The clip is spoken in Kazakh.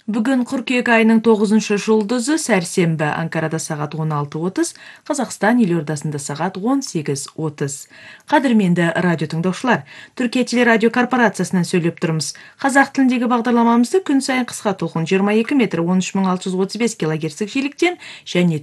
Бүгін қыркүйек айының 9-шы жұлдызы сәрсенбі, Анкарада сағат 16:30, Қазақстан елордасында сағат 18:30. Қадірменді радио тыңдаушылар, Түркия телерадио корпорациясынан сөйлеп тұрмыз. Қазақ тіліндегі бағдарламамызды күн сайын қысқа толқын 22 метр 13635 кГц жиіліктен және